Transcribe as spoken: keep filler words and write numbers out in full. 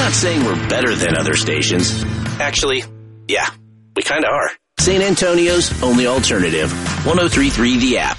not saying we're better than other stations. Actually, yeah, we kind of are. San Antonio's only alternative, one oh three point three The App.